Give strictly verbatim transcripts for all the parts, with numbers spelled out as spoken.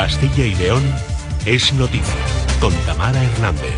Castilla y León es noticia, con Tamara Hernández.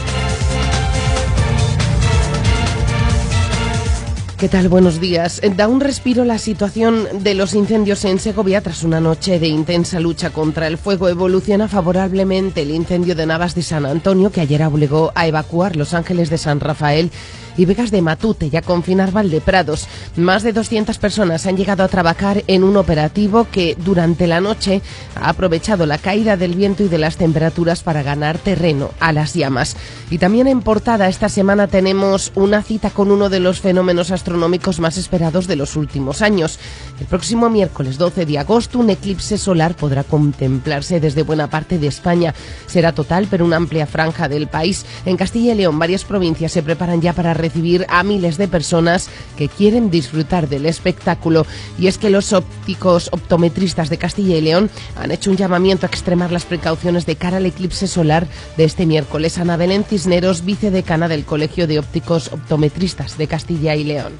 ¿Qué tal? Buenos días. Da un respiro la situación de los incendios en Segovia tras una noche de intensa lucha contra el fuego. Evoluciona favorablemente el incendio de Navas de San Antonio, que ayer obligó a evacuar Los Ángeles de San Rafael y Vegas de Matute y a confinar Valdeprados. Más de doscientas personas han llegado a trabajar en un operativo que durante la noche ha aprovechado la caída del viento y de las temperaturas para ganar terreno a las llamas. Y también en portada esta semana tenemos una cita con uno de los fenómenos astronómicos más esperados de los últimos años. El próximo miércoles doce de agosto un eclipse solar podrá contemplarse desde buena parte de España. Será total, pero una amplia franja del país. En Castilla y León varias provincias se preparan ya para recibir a miles de personas que quieren disfrutar del espectáculo. Y es que los ópticos optometristas de Castilla y León han hecho un llamamiento a extremar las precauciones de cara al eclipse solar de este miércoles. Ana Belén Cisneros, vicedecana del Colegio de Ópticos Optometristas de Castilla y León.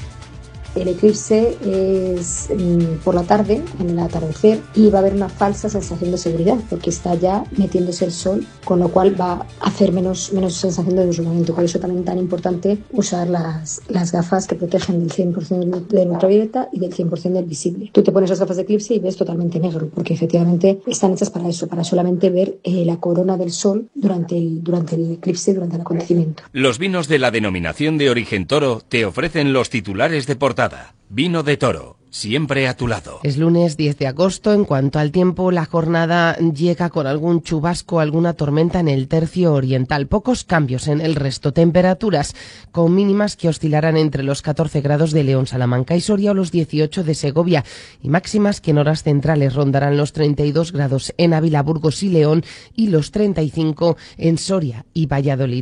El eclipse es mmm, por la tarde, en el atardecer, y va a haber una falsa sensación de seguridad porque está ya metiéndose el sol, con lo cual va a hacer menos, menos sensación de deslumbramiento. Por eso también es tan importante usar las, las gafas que protegen del cien por ciento del ultravioleta y del cien por ciento del visible. Tú te pones las gafas de eclipse y ves totalmente negro, porque efectivamente están hechas para eso, para solamente ver eh, la corona del sol durante el, durante el eclipse, durante el acontecimiento. Los vinos de la denominación de origen Toro te ofrecen los titulares de portada. Vino de Toro, siempre a tu lado. Es lunes diez de agosto. En cuanto al tiempo, la jornada llega con algún chubasco, alguna tormenta en el tercio oriental. Pocos cambios en el resto. Temperaturas con mínimas que oscilarán entre los catorce grados de León, Salamanca y Soria o los dieciocho de Segovia. Y máximas que en horas centrales rondarán los treinta y dos grados en Ávila, Burgos y León y los treinta y cinco en Soria y Valladolid.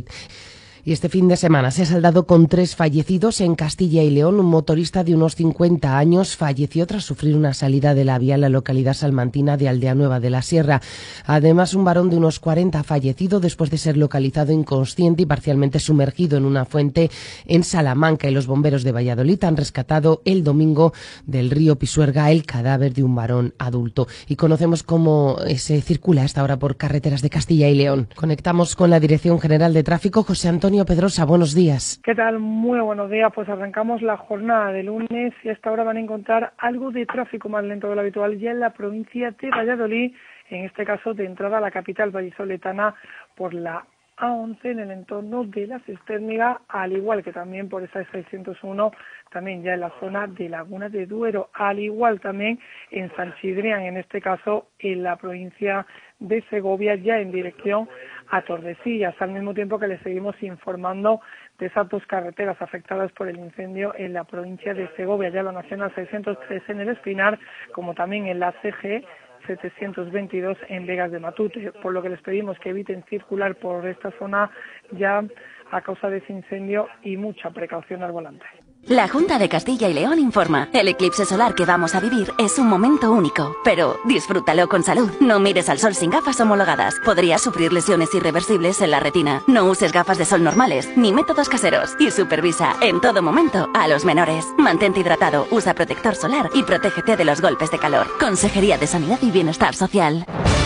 Y este fin de semana se ha saldado con tres fallecidos en Castilla y León. Un motorista de unos cincuenta años falleció tras sufrir una salida de la vía en la localidad salmantina de Aldea Nueva de la Sierra. Además, un varón de unos cuarenta ha fallecido después de ser localizado inconsciente y parcialmente sumergido en una fuente en Salamanca. Y los bomberos de Valladolid han rescatado el domingo del río Pisuerga el cadáver de un varón adulto. Y conocemos cómo se circula a esta hora por carreteras de Castilla y León. Conectamos con la Dirección General de Tráfico. José Antonio Pedrosa, buenos días. ¿Qué tal? Muy buenos días. Pues arrancamos la jornada de lunes y hasta ahora van a encontrar algo de tráfico más lento de lo habitual ya en la provincia de Valladolid, en este caso de entrada a la capital vallisoletana por la A once en el entorno de la Cistérmiga, al igual que también por esa seiscientos uno, también ya en la zona de Laguna de Duero, al igual también en San Sidrián, en este caso en la provincia de Segovia, ya en dirección a Tordesillas, al mismo tiempo que les seguimos informando de esas dos carreteras afectadas por el incendio en la provincia de Segovia, ya la Nacional seiscientos tres en el Espinar, como también en la C G setecientos veintidós en Vegas de Matute, por lo que les pedimos que eviten circular por esta zona ya a causa de ese incendio y mucha precaución al volante. La Junta de Castilla y León informa. El eclipse solar que vamos a vivir es un momento único, pero disfrútalo con salud. No mires al sol sin gafas homologadas. Podrías sufrir lesiones irreversibles en la retina. No uses gafas de sol normales, ni métodos caseros. Y supervisa en todo momento a los menores. Mantente hidratado, usa protector solar y protégete de los golpes de calor. Consejería de Sanidad y Bienestar Social.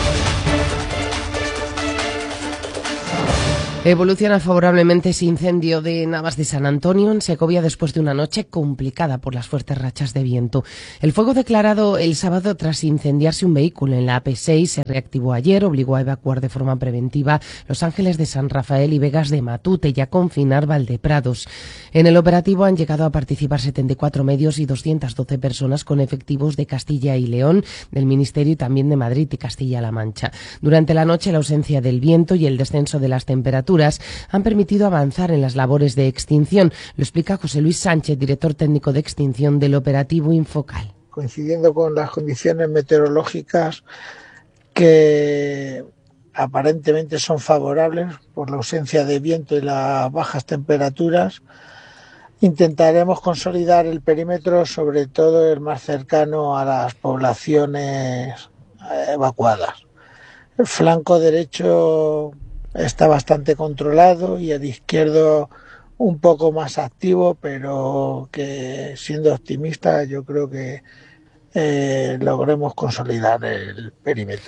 Evoluciona favorablemente ese incendio de Navas de San Antonio en Segovia después de una noche complicada por las fuertes rachas de viento. El fuego declarado el sábado tras incendiarse un vehículo en la A P seis se reactivó ayer, obligó a evacuar de forma preventiva Los Ángeles de San Rafael y Vegas de Matute y a confinar Valdeprados. En el operativo han llegado a participar setenta y cuatro medios y doscientas doce personas con efectivos de Castilla y León, del Ministerio y también de Madrid y Castilla-La Mancha. Durante la noche la ausencia del viento y el descenso de las temperaturas han permitido avanzar en las labores de extinción. Lo explica José Luis Sánchez, director técnico de extinción del operativo Infocal. Coincidiendo con las condiciones meteorológicas que aparentemente son favorables por la ausencia de viento y las bajas temperaturas, intentaremos consolidar el perímetro, sobre todo el más cercano a las poblaciones evacuadas. El flanco derecho está bastante controlado y el izquierdo un poco más activo, pero que, siendo optimista, yo creo que eh, logremos consolidar el perímetro.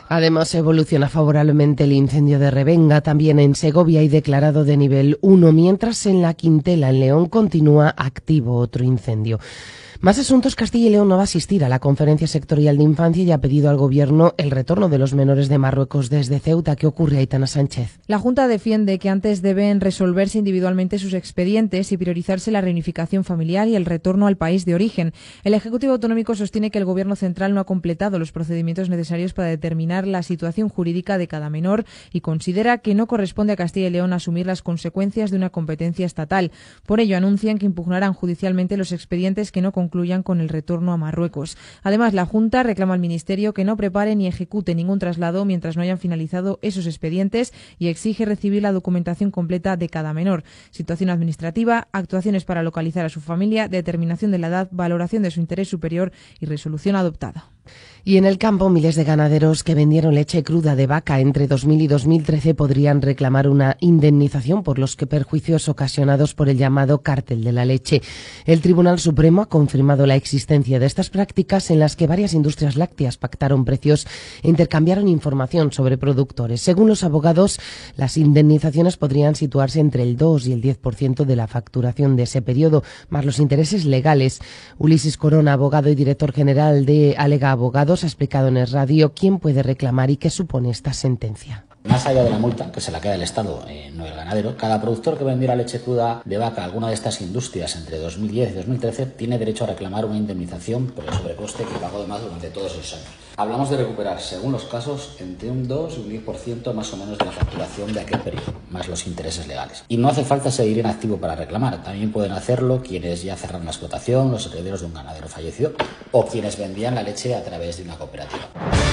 Además, evoluciona favorablemente el incendio de Revenga, también en Segovia, y declarado de nivel uno, mientras en La Quintela, en León, continúa activo otro incendio. Más asuntos. Castilla y León no va a asistir a la conferencia sectorial de infancia y ha pedido al Gobierno el retorno de los menores de Marruecos desde Ceuta. ¿Qué ocurre, Aitana Sánchez? La Junta defiende que antes deben resolverse individualmente sus expedientes y priorizarse la reunificación familiar y el retorno al país de origen. El Ejecutivo Autonómico sostiene que el Gobierno central no ha completado los procedimientos necesarios para determinar la situación jurídica de cada menor y considera que no corresponde a Castilla y León asumir las consecuencias de una competencia estatal. Por ello, anuncian que impugnarán judicialmente los expedientes que no concluyan con el retorno a Marruecos. Además, la Junta reclama al Ministerio que no prepare ni ejecute ningún traslado mientras no hayan finalizado esos expedientes y exige recibir la documentación completa de cada menor. Situación administrativa, actuaciones para localizar a su familia, determinación de la edad, valoración de su interés superior y resolución adoptada. Y en el campo, miles de ganaderos que vendieron leche cruda de vaca entre dos mil y dos mil trece podrían reclamar una indemnización por los que perjuicios ocasionados por el llamado cártel de la leche. El Tribunal Supremo ha confirmado la existencia de estas prácticas en las que varias industrias lácteas pactaron precios e intercambiaron información sobre productores. Según los abogados, las indemnizaciones podrían situarse entre el dos y el diez por ciento de la facturación de ese periodo, más los intereses legales. Ulises Corona, abogado y director general de Alega Abogados, ha explicado en el radio quién puede reclamar y qué supone esta sentencia. Más allá de la multa, que se la queda el Estado, eh, no el ganadero, cada productor que vendiera leche cruda de vaca a alguna de estas industrias entre dos mil diez y dos mil trece tiene derecho a reclamar una indemnización por el sobrecoste que pagó de más durante todos esos años. Hablamos de recuperar, según los casos, entre un dos y un diez por ciento más o menos de la facturación de aquel periodo, más los intereses legales. Y no hace falta seguir en activo para reclamar, también pueden hacerlo quienes ya cerraron la explotación, los herederos de un ganadero fallecido o quienes vendían la leche a través de una cooperativa.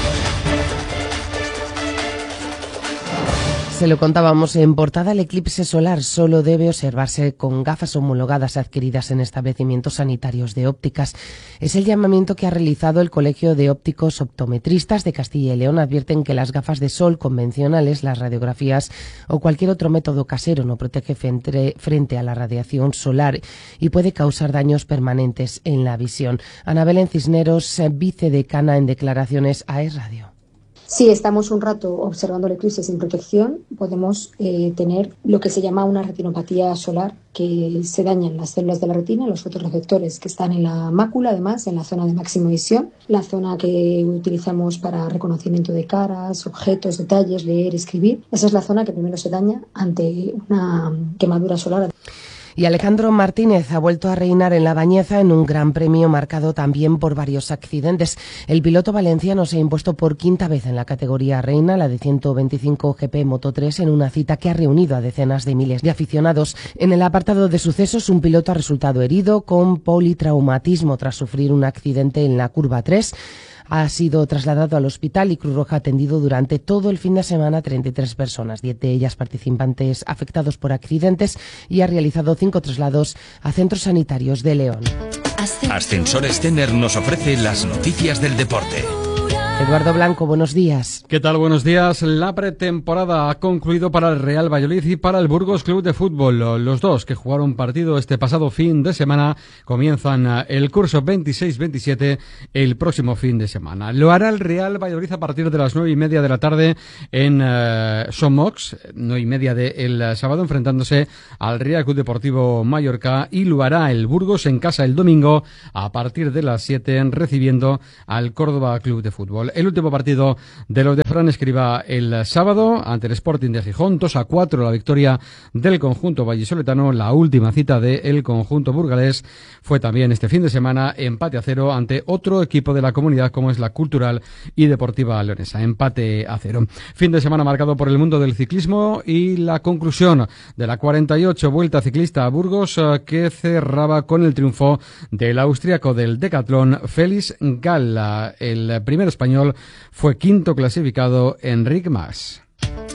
Se lo contábamos en portada, el eclipse solar solo debe observarse con gafas homologadas adquiridas en establecimientos sanitarios de ópticas. Es el llamamiento que ha realizado el Colegio de Ópticos Optometristas de Castilla y León. Advierten que las gafas de sol convencionales, las radiografías o cualquier otro método casero no protege frente, frente a la radiación solar y puede causar daños permanentes en la visión. Ana Belén Cisneros, vicedecana en declaraciones a Es Radio. Si estamos un rato observando el eclipse sin protección, podemos eh, tener lo que se llama una retinopatía solar, que se dañan las células de la retina, los fotorreceptores que están en la mácula, además, en la zona de máxima visión, la zona que utilizamos para reconocimiento de caras, objetos, detalles, leer, escribir. Esa es la zona que primero se daña ante una quemadura solar. Y Alejandro Martínez ha vuelto a reinar en La Bañeza en un gran premio marcado también por varios accidentes. El piloto valenciano se ha impuesto por quinta vez en la categoría reina, la de ciento veinticinco G P Moto tres, en una cita que ha reunido a decenas de miles de aficionados. En el apartado de sucesos, un piloto ha resultado herido con politraumatismo tras sufrir un accidente en la curva tres. Ha sido trasladado al hospital y Cruz Roja ha atendido durante todo el fin de semana a treinta y tres personas, diez de ellas participantes afectados por accidentes, y ha realizado cinco traslados a centros sanitarios de León. Ascensores Zener nos ofrece las noticias del deporte. Eduardo Blanco, buenos días. ¿Qué tal? Buenos días. La pretemporada ha concluido para el Real Valladolid y para el Burgos Club de Fútbol. Los dos que jugaron partido este pasado fin de semana comienzan el curso veintiséis veintisiete el próximo fin de semana. Lo hará el Real Valladolid a partir de las nueve y media de la tarde en uh, Somox, nueve y media del sábado, enfrentándose al Real Club Deportivo Mallorca, y lo hará el Burgos en casa el domingo a partir de las siete, recibiendo al Córdoba Club de Fútbol. El último partido de los de Fran Escribá el sábado ante el Sporting de Gijón, dos a cuatro la victoria del conjunto vallisoletano. La última cita del conjunto burgalés fue también este fin de semana, empate a cero ante otro equipo de la comunidad como es la Cultural y Deportiva Leonesa, empate a cero. Fin de semana marcado por el mundo del ciclismo y la conclusión de la cuarenta y ocho Vuelta Ciclista a Burgos, que cerraba con el triunfo del austríaco del decatlón Félix Galla. El primer español fue quinto clasificado Enric Mas.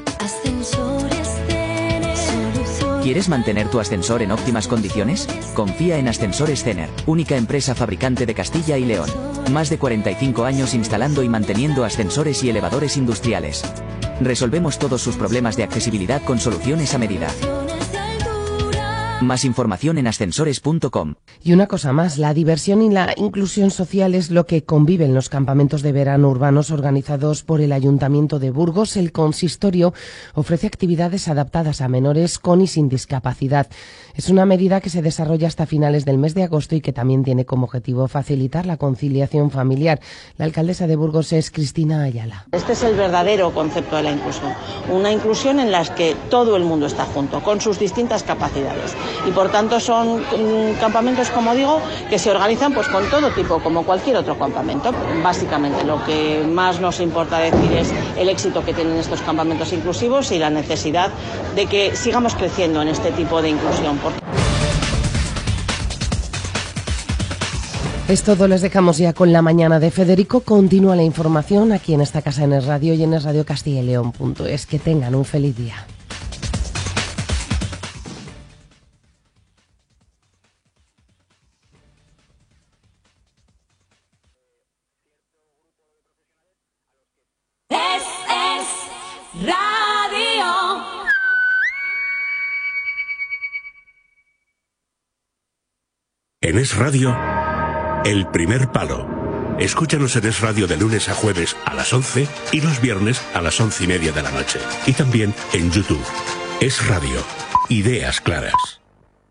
¿Quieres mantener tu ascensor en óptimas condiciones? Confía en Ascensores Zener, única empresa fabricante de Castilla y León. Más de cuarenta y cinco años instalando y manteniendo ascensores y elevadores industriales. Resolvemos todos sus problemas de accesibilidad con soluciones a medida. Más información en ascensores punto com. Y una cosa más, la diversión y la inclusión social es lo que convive en los campamentos de verano urbanos organizados por el Ayuntamiento de Burgos. El consistorio ofrece actividades adaptadas a menores con y sin discapacidad. Es una medida que se desarrolla hasta finales del mes de agosto y que también tiene como objetivo facilitar la conciliación familiar. La alcaldesa de Burgos es Cristina Ayala. Este es el verdadero concepto de la inclusión. Una inclusión en la que todo el mundo está junto, con sus distintas capacidades. Y por tanto son campamentos, como digo, que se organizan pues con todo tipo, como cualquier otro campamento. Básicamente lo que más nos importa decir es el éxito que tienen estos campamentos inclusivos y la necesidad de que sigamos creciendo en este tipo de inclusión. Es todo, les dejamos ya con la mañana de Federico. Continúa la información aquí en esta casa en Es Radio y en es radio castilla y león punto es. Que tengan un feliz día. Es, es radio. En Es Radio, El Primer Palo. Escúchanos en Es Radio de lunes a jueves a las once y los viernes a las once y media de la noche. Y también en YouTube. Es Radio. Ideas claras.